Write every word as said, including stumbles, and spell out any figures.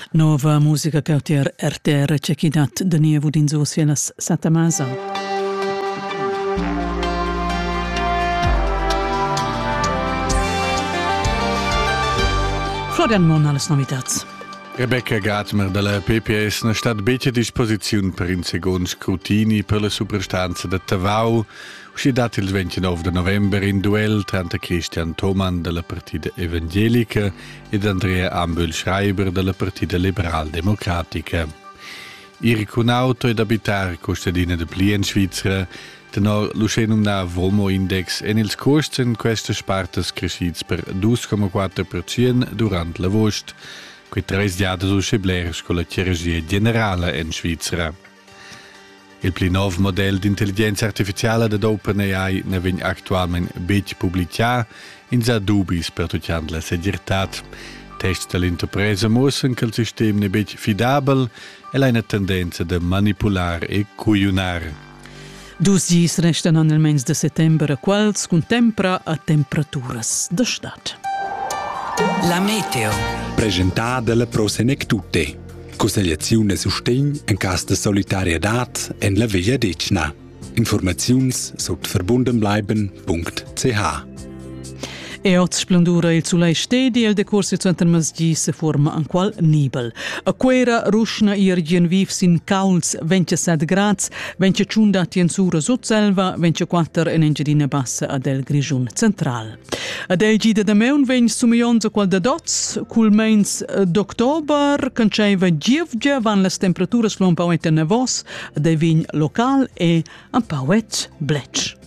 Nova musica cautier R T R c'è chi dat de nievu din sus fielas satamasa. Florian Mon alle novitats. Rebecca Gatmer della P P S ha stat beccia a disposizione per un secondo scrutini per la superstanza de Tavau, uscì dat il ventinove de november in duel tra Christian Thoman della Partita Evangelica ed Andrea Ambühl-Schreiber della Partita Liberal-Democratica. Iric un auto ed abitar costadina de Plien Svizzera, tenor l'uscenum na Vomo Index en ils costen queste spartas crescits per due virgola quattro per cento durant l'agost, quei tres diades uscebleres con la chirurgia generale in Svizzera. Il pli nov model d'intelligenza artificiale de OpenAI ne vegn actualment bec publicà in sa dubis per tucciant la segirtat. Tests dell'interpresa mostran che il sistema ne bec fidabel e la una tendenza de manipular e cuionar. Dus dies restan an il mens de settembre, quals contempra a temperaturas de stat. La meteo. Presentada la Prosenectute. Consigliazione sustegn in cas de solidarietà en la via decna. Informaziuns sot verbundenbleiben punkt c h. E ot splendura il sulei stedi el decorsi centre masgi se forma an qual nibel. A quera ruschna irgien viv sin cauls ventisette grads, vence ciunda tiensura sot selva, vence quattro en engedina bassa ad el grigiun central. Ad el gida da meun vegn sumionza qual da dots, cul meins d'october, canceiva gievgia van las temperaturas lo un pauet nevos, ad el vign local e un pauet bletch.